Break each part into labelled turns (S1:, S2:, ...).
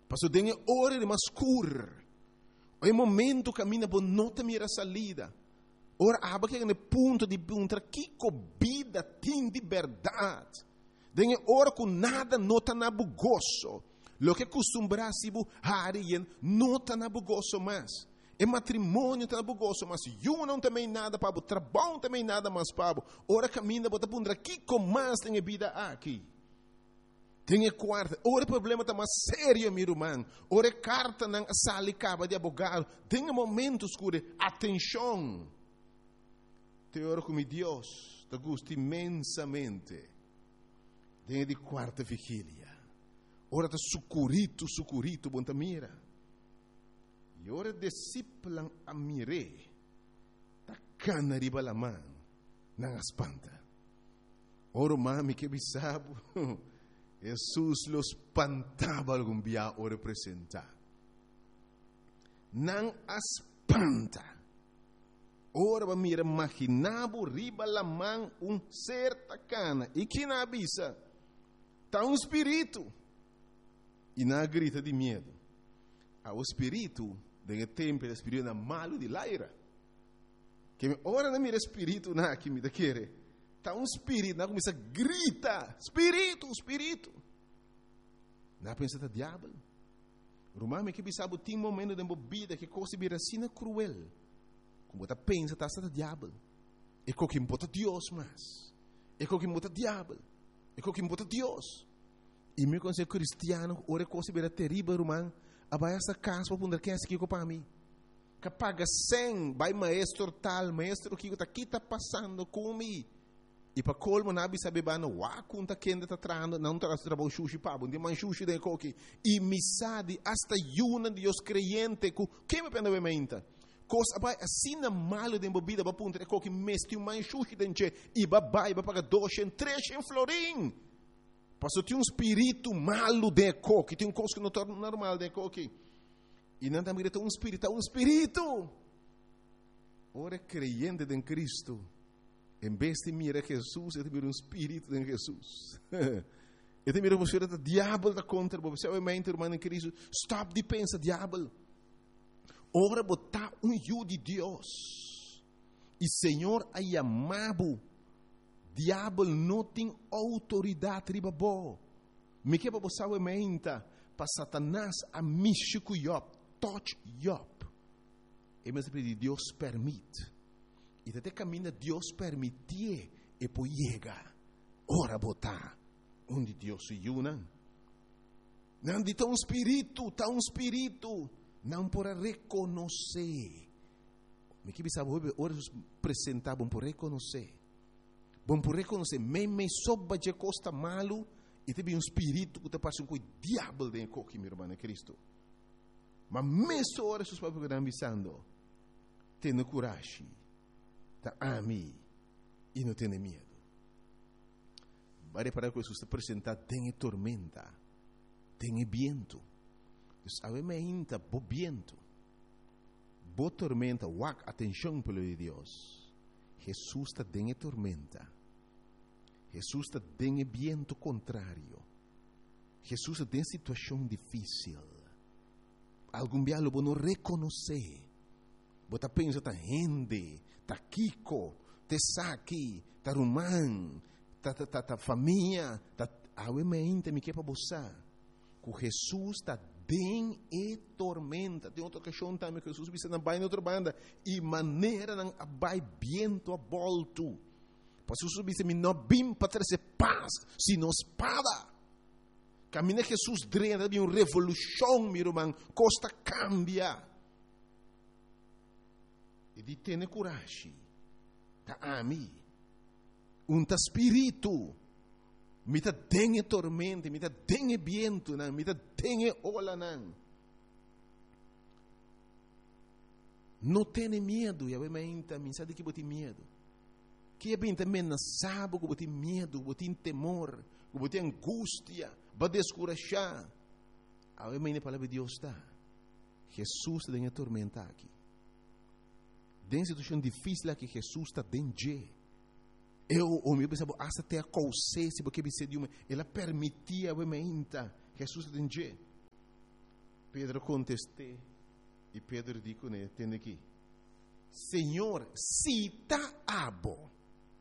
S1: Passo tem hora de mais cur. O momento caminha por nota mira salida. Ora aba que é ponto de encontrar que vida tem de verdade. Tem hora com nada nota na bugoso. Lo que costumbra se bu harien nota na bugoso mais. E matrimônio tá na bugoso, mas eu não também nada para o trabalho também nada mais para. Ora caminha bota pundra que mais tem vida aqui. Tem quarta, ora problema tá mais sério, meu irmão. Ora carta não sali caba de advogado. Tem momentos escuro, atenção. Te oro com Deus, te gusta imensamente. Tem de quarta vigília. Ora tá sucurito, bonta mira. E ora disciplan a mire. Ta cana riba la man, não espanta. Ora mami que bisabo. Jesus los espantava algum dia o representar. Não espanta. Ora va mira imaginabo riba la man certa cana. E que na avisa? Tá espírito. E na grita de medo. O espírito, de tempo, o espírito é malo de laira. Que ora na mira espírito na que me da querer. Tá espírito, não começa a gritar, espírito. Não pensa que é diabo. Romame que sabe tem momento de bebida que coisa vira assim cruel. Como você pensa que está diabo. É o que importa Deus mais. É o que importa diabo. É o que importa Deus. E meu conselho cristiano, ora coisa vira terrível, romano. Abai essa casa para poder quem é que para mim. Que paga 100, vai maestro tal, maestro que está passando comigo. E para colmo nabi sabe bana wa kunta kenda ta trando não traz trabalho sushi pabo de man sushi de coque e misadi hasta yuna Dios creyente ku que me pena bementa coisa vai assim na malo de bebida para punta coque mesti um man sushi denche e babai ba paga 200 300 florim passou tem espírito malo de coque tem coisa que não torna normal de coque e não também tem espírito ora creyente em Cristo. Em vez de mirar Jesus, eu te miro espírito de Jesus. Eu te miro você o diabo da contra você. Obviamente, irmão em Cristo, stop de pensar diabo. Ora botar eu de Deus. E Senhor aí amado. Diabo não tem autoridade riba bo. Me que para você obviamente para Satanás a mixico Job, touch Job. E mas Deus permite. E até caminha Deus permitir e depois chega. Ora botar onde Deus se une. Não de tão espírito. Não para reconhecer. Me que sabe ora apresentar bom por reconhecer. Bom por reconhecer. Me soba de costa malo e tem espírito que te passa com o diabo de coque, meu irmão Cristo. Mas mesmo ora seus papos que estão avisando. Tenha coragem. Tá ami e não tem medo. Vai para que Jesus te apresentar tem tormenta, tem vento. Sabe me inta bo vento, bo tormenta, wak atenção pelo de Deus. Jesus está tem tormenta. Jesus está tem vento contrário. Jesus tem situação difícil. Algum dia lo não reconhecer. Bota pensa tá rende. Ta Kiko, te Saki, ta Rumán, ta família, ta awemente me que para boçar. Com Jesus ta bem e tormenta. Tem outra questão também que Jesus visse na baia outra banda e maneira não abai viento a volto. Para Jesus visse me não bim para trazer paz, sino espada. Caminha Jesus drena de uma revolução, meu irmão, costa cambia. E de ter coragem. Tá ami. Ta espírito. Me ta dengue tormenta, me ta dengue viento, me ta dengue ola não. Não tenha medo, e obviamente, me sabe que bote medo. Que é bem também não sabe que bote medo, bote temor, bote angústia, vai descorajar. Obviamente a palavra de Deus está. Jesus tem a tormenta aqui. Tem situação difícil que Jesus está dentro. O meu pensava, até a consciência, porque ele permitia, obviamente, Jesus está dentro. Pedro contestou, e Pedro disse, né, tem aqui, Senhor, se está abo,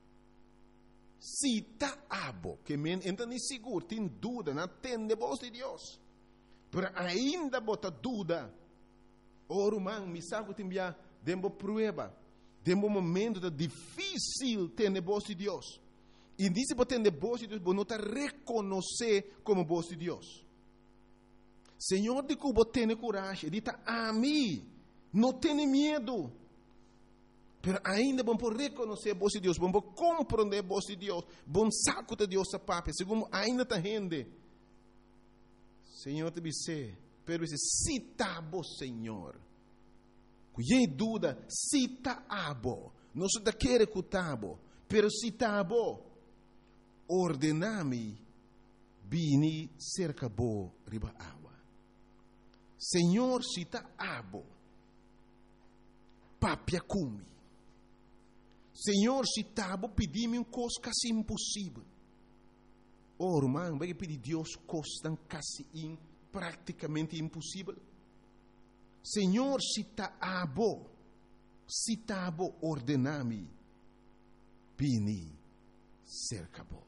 S1: que men então nem seguro, tem dúvida, não tem de voz de Deus, mas ainda bota dúvida, man, me sabe que tem dembo prueba, dembo momento de difícil ter de voz de Deus, e disse para ter de voz de Deus, não está reconhecer como voz de Deus. Senhor, de que você tem coragem, diz a mim, não tenha medo. Mas ainda vamos reconhecer a voz de Deus, vamos compreender a voz de Deus, vamos saco de Deus a papai, segundo ainda está rende. Senhor, te disse, pero disse, se está bom, Senhor. Cuidei dúvida, se está bom. Não se quer que está bom, pero se está bom, ordename, bini cerca bo riba água. Senhor, se está abo, papia cumi. Senhor, se está abo, pedi-me uma coisa quase impossível. Irmão, vai pedir Deus coisa quase praticamente impossível. Senhor, se está abo, ordename, bini cerca bo.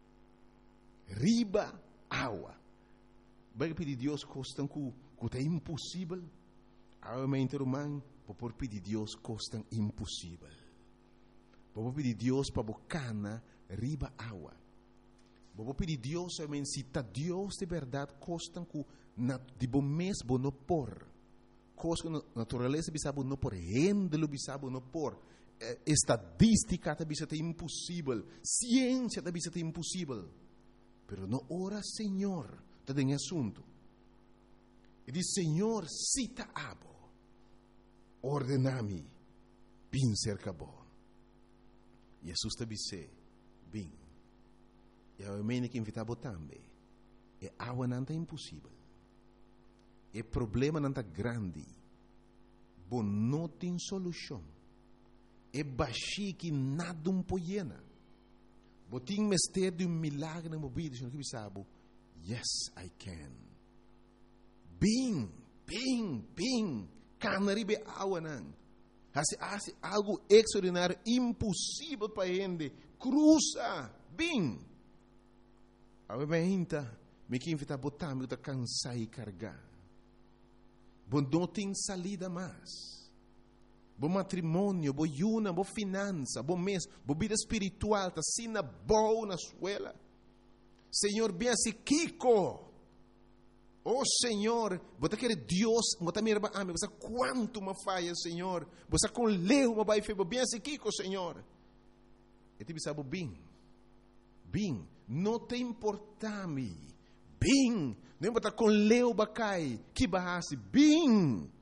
S1: Riba água. Vai pedir Deus coisa que é impossível, realmente, irmão, por pedir Deus coisa impossível. Vou pedir Deus para bocana riba água. Vou pedir Deus, realmente, se está Deus de verdade, coisa que de bom mês não por, coisa que natureza bisa não por, rendelo bisa não por, estadística bisa é impossível, ciência bisa é impossível. Pero não ora, Senhor, está em assunto. E diz, Senhor, cita abo, ordenami, bin cerca bo. Jesus te disse, bin. E a mene que invitava também. E água não é impossível. E problema não é grande. Bom, não tem solução. E baixi que nada poiena. Botim mestre de milagre na vida, senhor que sabe. Yes, I can. Bing, canaribe água não. Hace algo extraordinário, impossível para ele. Cruza, bing. Obviamente, me que invita a botar, me cansar e carregar. Bom, não tem salida mais. Bom matrimônio, bom yuna, bom finança, bom mês, bom vida espiritual, tá sina boa na escola. Senhor, bem assim, Kiko. Oh, Senhor, você quer Deus, você me ama, você quanto me falha, Senhor. Você com leu, me vai fazer bem assim, Kiko, Senhor. E te sabe bem, não te importa-me. Bem, não está com leu, bacai, que barrasse, bem.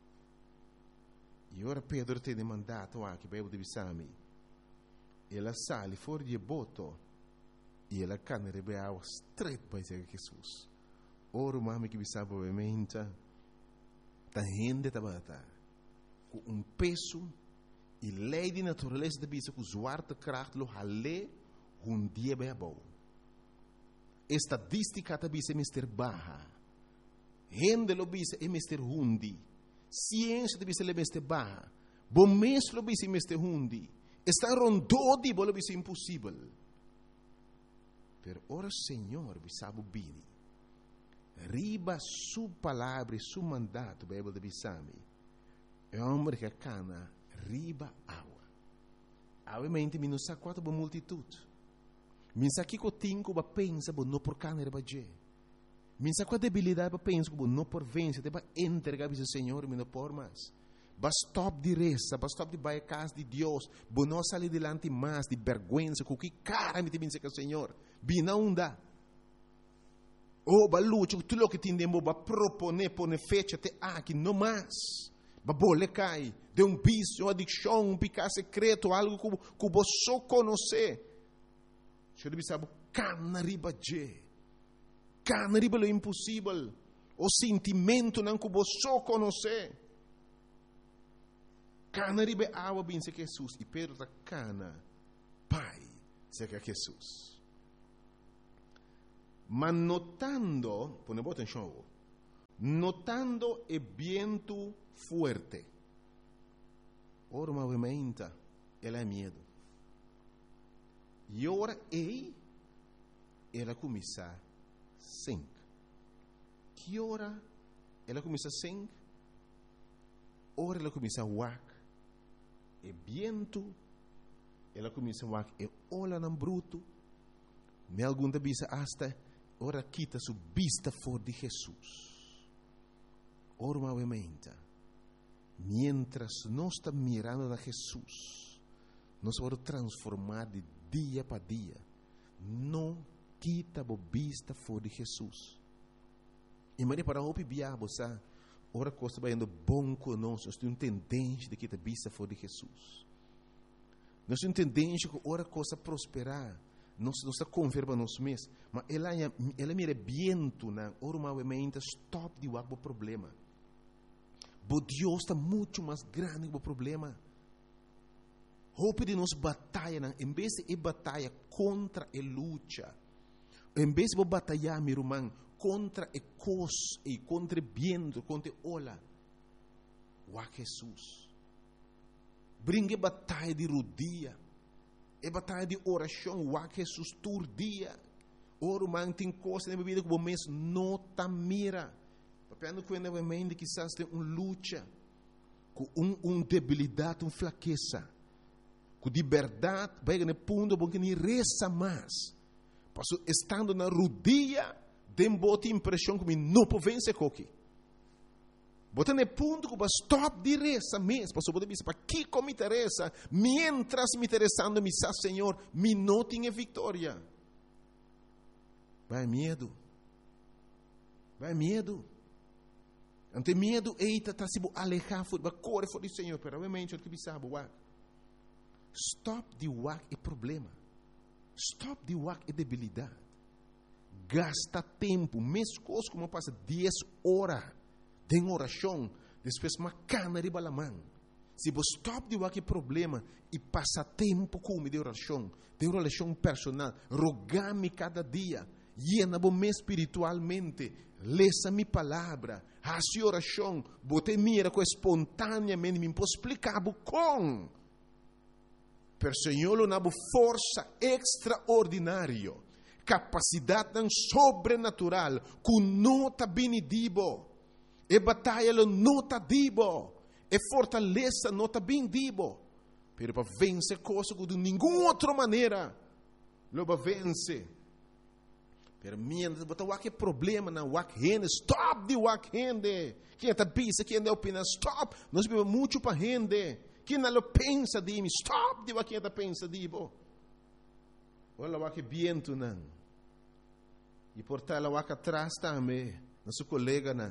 S1: E ora Pedro tem mandato aqui para eu divisar-me. Ela sale fora de boto e ela cana rebe água straight para Jesus. Ora mami que sabe obviamente tá rende tabata com peso e lei de natureza de bisa com zwarte kracht lo hale dia bem bom. Estadística da bisa mister baha. Rende lo bisa é mister hundi. Ciência de bisa le mister baha. Bom mês lo bisa mister hundi. Está rondou de bolo bisa impossível. Per ora Senhor bisabo bini. Riba su palavra, su mandato, Bíblia de Bissami. É um homem que cana riba água. Obviamente, mi não sa quanto boa multitude. Mi sa que tinco ba pensa bo não por cana riba je. Mi sa quanto debilidade ba pensa bo não por vence, te ba entregar ao Senhor, mi não por mais. Ba stop de reza, ba stop de vai casa de Deus, bo não sair delante mais de vergonha, com que cara me te pensa que o Senhor, bi não dá. Oh, balucho, tu lo que tindemo ba propone pone fecha te aqui no mais. Ba bole cai, de um vício, adicção, um picar secreto, algo que você só conhece. Você deve saber, cana riba je. Cana riba lo impossível. O sentimento não que você só conhece. Cana riba água bem se Jesus. E Pedro da cana, pai, se que Jesus. Ma notando, pone atenção, notando el viento fuerte. Ora movimento, ela é medo. E ora ela começa a sink. Que hora ela começa a sink? Ora ela começa a wak. E viento, ela começa a wak. E olha no bruto. Me alguma vez hasta ora quita sua vista fora de Jesus. Ora movimento. Mientras nós estamos mirando a Jesus, nós vamos transformar de dia para dia. Não quita a vista fora de Jesus. E mas para o diabo, sabe? Ora coisa vai indo bom conosco. Nós temos tendência de quitar a vista fora de Jesus. Nós temos tendência que ora coisa prosperar. Nós está confirmando nós mesmos. Mas ela mira viento na ora movimento stop de o problema. Mas Deus está muito mais grande que o problema. Hope de nós batalha, em vez de batalha contra a luta, em vez de batalhar, meu irmão, contra a coisa e contra o viento, contra a ola, o Jesus. Brinque batalha de rodia, a batalha de oração, o Jesus todo dia. O irmão tem coisa na vida que o mês não está mira. Papiando quando o mente quizás tem luta, com debilidade, uma fraqueza, com liberdade, vai no ponto bom que nem reza mais. Passo estando na rodia, tem boa impressão que não pode vencer coque. Bota no ponto que vai stop de reza mesmo. Passo pode dizer para que como me interessa, mientras me interessando me sa Senhor, me não tenha vitória. Vai medo. Vai medo. Ante medo, eita, está se alejar, vai correr fora do Senhor, pero obviamente o que pensava, stop de wak é problema, stop de wak é debilidade, gasta tempo, mesmo coisa como passa 10 horas de oração, depois uma cana de balamão. Se você stop de wak é problema e passa tempo com de oração personal, rogar-me cada dia, llena-me espiritualmente, lesa minha palavra, hace oração, bote mira com espontaneamente, me posso explicar com. Per Senhor, uma força extraordinária, capacidade sobrenatural, que não está bem dibo, e batalha não está dibo, e fortaleza não está bem dibo, pero para vencer coisas que de nenhuma outra maneira, não vai vencer. Pero mientras botar o problema na wak rende, stop de wak rende. Quem está pensa, quem está opina, stop. Nós vivemos muito para rende. Quem não pensa de mim, stop de wak quem está pensa de mim. Olha o wak viento não. E portar o wak atrás também, nosso colega não.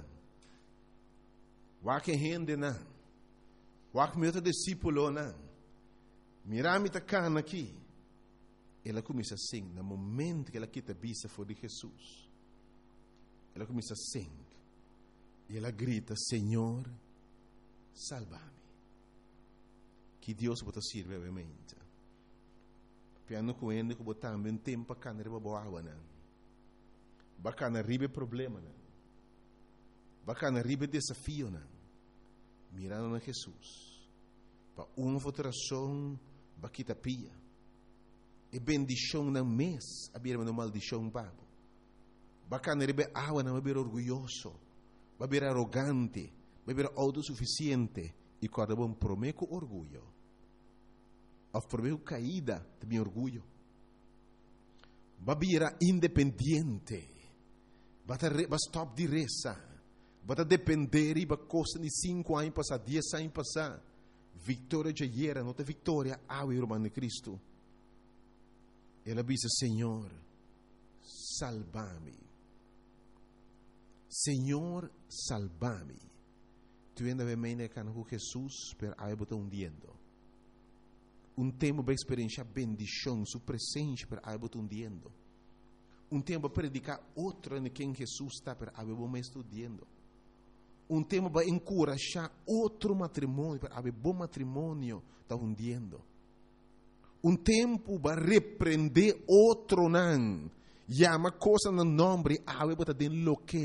S1: Wak rende não. Wak meu discípulo não. Mirame tá cana aqui. Ela começa a sing, no momento que ela quita a vista fora de Jesus. Ela começa a sing. E ela grita, Senhor, salva-me. Que Deus pode servir, obviamente. Piano com ele, que botar também tempo para canar a boa, não. Bacana ribe problema, não. Bacana ribe desafio, não. Mirando na Jesus. Para uma votação, baquita pia. E bendição não mês, a beira uma maldição babo. Bacana rebe água não beber orgulhoso, beber arrogante, beber autossuficiente e quando bom prometo orgulho. Of prometo caída de meu orgulho. Beber independente, bata stop de reza, bata depender e ba costa de 5 anos passar, 10 anos passar. Vitória já era, não tem vitória, ao irmão de Cristo. Ela disse, Senhor, salva-me. Senhor, salva-me. Tu ainda vem com Jesus, pero aí botou hundiendo. Tempo para experienciar bendição, sua presença, pero aí botou hundiendo. Tempo para predicar outro em quem Jesus está, pero aí botou estudando. Tempo para encorajar outro matrimônio, pero aí bom matrimônio está hundiendo. Tempo para repreender outro não. Llama coisa no nome, ave bota den lo que.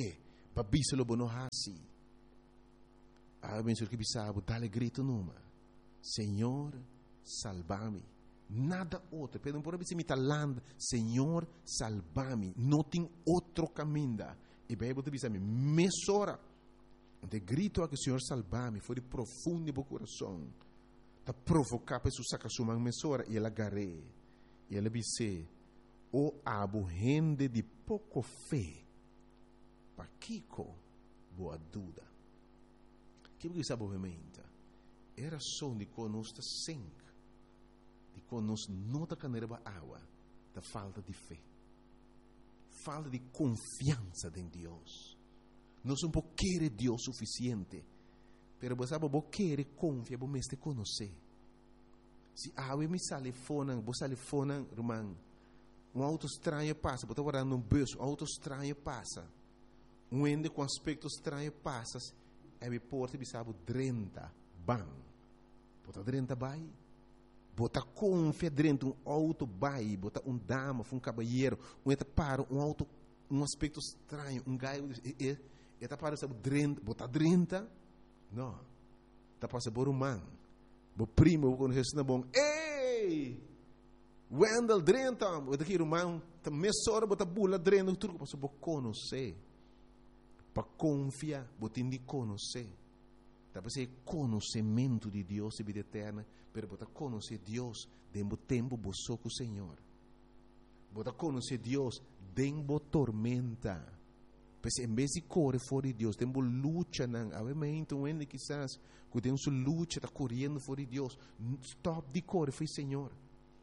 S1: Babisa lo bono hasi. Abençoe que bisabo, dá-lhe grito numa. Senhor, salva-me. Nada outro. Pero por isso me talando, Senhor, salva-me. Não tem outro caminho. E bem, você diz a mim, mesora. De grito a que o Senhor salva-me, foi de profundo no meu coração. Tá provocar para sacar sua mesora e ela agarrei. E ela disse, o abo rende de pouco fé. Para Kiko, boa dúvida. Que você sabe obviamente? Era só de conosco sangue. De conosco não da caneira água. Da falta de fé. Falta de confiança em Deus. Não são por querer Deus suficiente. Pero você sabe, você quer confiar, você me conhecer. Se a água me sale fora, você sale fora, irmão. Auto estranho passa, você está guardando bus, auto estranho passa. Ende com aspecto estranho passa, é porta de sabe 30 bang. Bota 30 bai. Bota confia dentro auto bai, bota dama, caballeiro, para auto aspecto estranho, gaio eta para sabe 30, bota 30. Não. Tá passa por man. Bo primo quando Jesus na bom. Ei! Wendel 30, o daqui irmão, tá mesora bota bula 30, tudo passa por conhecer. Para confiar, botin de conhecer. Tá para ser conhecimento de Deus e vida eterna, pero botar conhecer Deus dentro do tempo boçou com o Senhor. Botar conhecer Deus dentro da tormenta. Pois em vez de correr fora de Deus, temos luta, não. Obviamente, onde quizás, que temos luta, está correndo fora de Deus. Stop de correr, foi Senhor.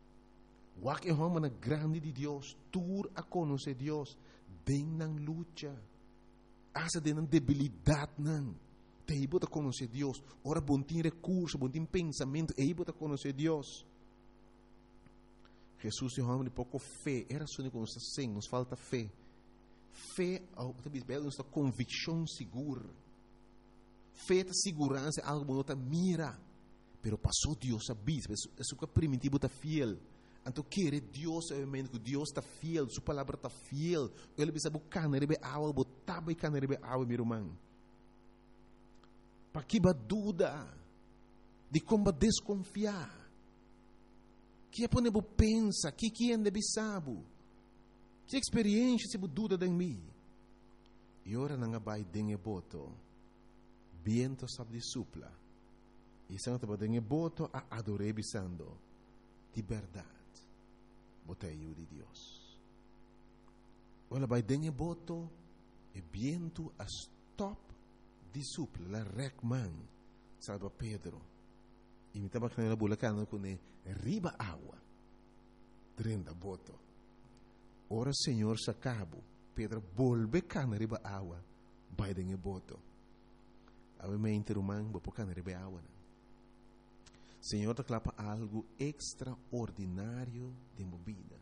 S1: O que é uma grande de Deus, tur a conhecer Deus, dentro da luta. Asa de debilidade, não. Tem que conhecer Deus. Ora, bom tem recurso, bom tem pensamento, é que conhecer Deus. Jesus é um homem de pouco fé. Era só que nos assim, nos falta fé. Fé, nos convicção segura. Fé é segurança, algo que não mira. Pero passou Deus a bis, é o que primitivo está fiel. Então, querer Deus, obviamente, que Deus está fiel, sua palavra está fiel. Ele precisa buscar na água, botar na água, meu irmão. Para que dúvida de como desconfiar. Que é para pensa, que é de sabe. Que experiência se dúvida de mim. E ora não vai dengue boto, viento sabe de supla. E se não está dengue boto, a adorei bisando de verdade. Botei de Deus. Ora vai dengue boto, e viento a stop de supla, la recman, salva Pedro. E me estava canando a bulacana com riba água, 30 boto. Ora Senhor se acabou, Pedro volve cana riba água, vai dengue boto. Obviamente, irmão, vou cana riba água. Senhor te clapa algo extraordinário de movida.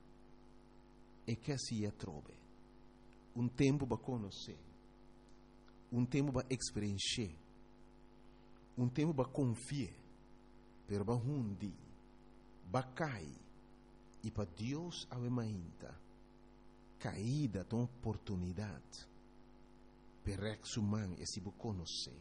S1: E que assim trove. Tempo para conhecer. Tempo para experienciar. Tempo para confiar. Pero para hundi, para cair. E para Deus a ainda. Caída de oportunidade. Para ex humano e se conhecer.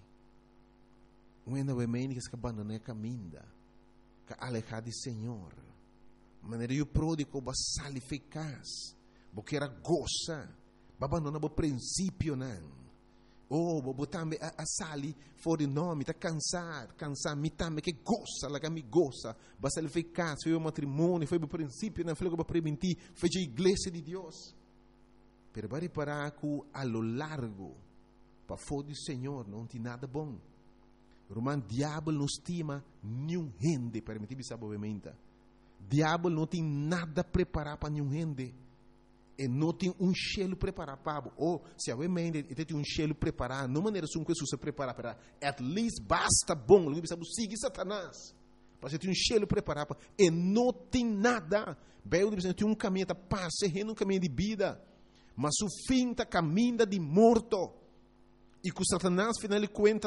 S1: Quando o homem que abandona a caminho. Que alejar de Senhor. Maneira o pródigo vai sair eficaz. Porque era goza. Vai abandonar o princípio, não. Vou também a sair fora de nome. Está cansado. Me também que goza. Lá que me goza. Vai sair eficaz. Foi o matrimônio. Foi o princípio. Não foi o que permitir. Foi a igreja de Deus. Pero vai reparar que a lo largo. Para fora do Senhor. Não tem nada bom. Romano, diabo não estima nenhum gente para me dizer obviamente. Diabo não tem nada preparado para nenhum gente. E não tem cheiro preparado para. Ou, se obviamente tem cheiro preparado, não maneira que Jesus se prepara para. At least basta bom. Ele sabe seguir Satanás. Para ter cheiro preparado para. E não tem nada. Bem, tem caminho de paz, caminho de vida. Mas o fim está caminho de morto. E que Satanás, final de conta,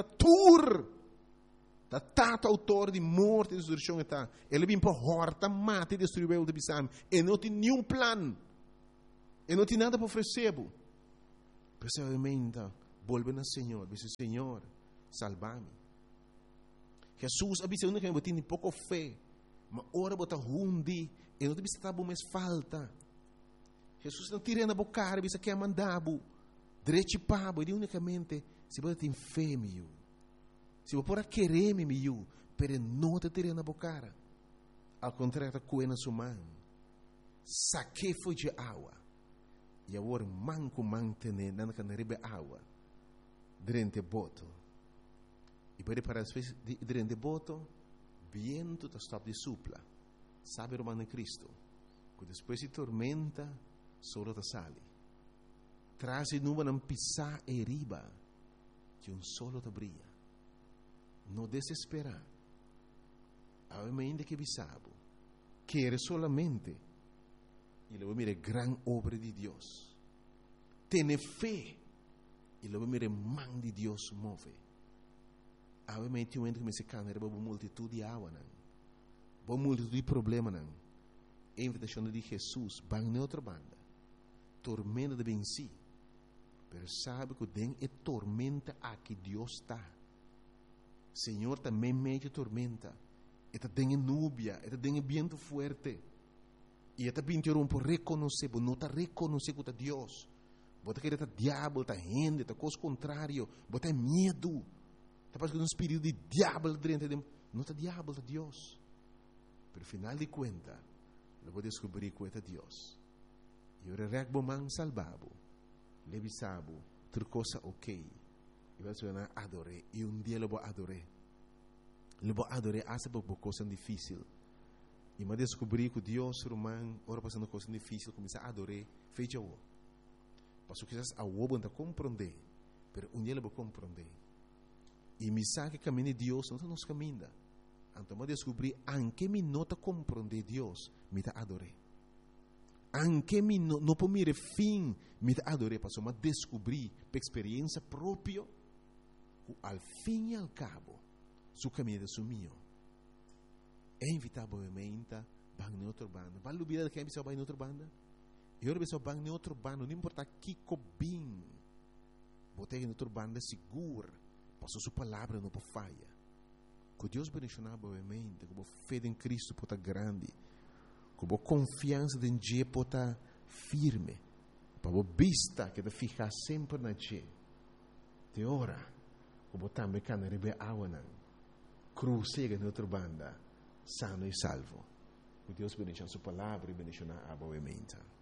S1: Tata autor de morte e destruição está. Ele vem para horta, mata e destruir o de Bissam. E não tem nenhum plano. E não tem nada para oferecer. Pessoalmente, vuelve al Señor. Dice, Señor, salvame. Jesus avisa uno que eu tenho pouco fé, mas ora bota hundi, e não te bisa tabu mais falta. Jesus não tira na boca, bisa que é mandabo, direito pabo, e unicamente se você tem fé, meu. Se você pode querer, meu, pero não te tira na boca. Ao contrário, coena sua mão. Saque foi de água. E agora manco mantene na canaribe água. Durante boto. E pode para as vezes durante boto, viento te stop de supla. Sabe o romano Cristo. Que depois de tormenta, solo te sale. Traz e nuvem não pisar e riba. Que solo te brilha. Não desesperar. Ainda que bisabo. Quer solamente. E luego mire gran obra de Dios. Tiene fe. E luego mire man de Dios move. Obviamente, eu entro nesse canal, era uma multitud de água, uma multitud de problemas, não. A invitação de Jesus, vai em outra banda. Tormenta de venci. Mas sabe que tem é tormenta aqui Deus está. Senhor também meio tormenta. Eta tem núbia, eta tem vento forte. E eta pintou por reconhecer, não está reconhecer que é Deus. Bota que está diabo, está gente, está coisa contrário, bota medo. Está passando um espírito de diabo dentro de não está diabo, está Deus. Pero final de conta, eu vou descobrir que é Deus. E eu regbo man salvabo, levisabo, tudo coisa ok. E vai ser adoré. E dia eu vou adoré. Eu vou adoré essa coisa difícil. E me descobri que Deus, romano, ora passando coisa difícil, começa a adorar, fecha o. Passou que a o não compreender, pero dia eu vou compreender. E me sabe que caminho de Deus não nos caminha. Então me descobri, anche me nota compreender Deus, me dá adoré. Anche me não por mire fim, me dá adoré, passou me descobri, por experiência própria, al fim e al cabo, su caminho é sumio. É invitavelmente, vai em outra banda. Vai lubiar que é vai em outra banda? E agora vai em outra banda, não importa que cobim. Botei em outra banda segura, passou sua palavra não falha. Que Deus bendicionar boamente, com fé em Cristo pode estar grande, com confiança em Deus pode estar firme, para vista que te ficar sempre na Deus. De hora, como também can rebe água não, cruzega em outra banda, sano e salvo. Que Deus bendicionar sua palavra e bendicionar boamente.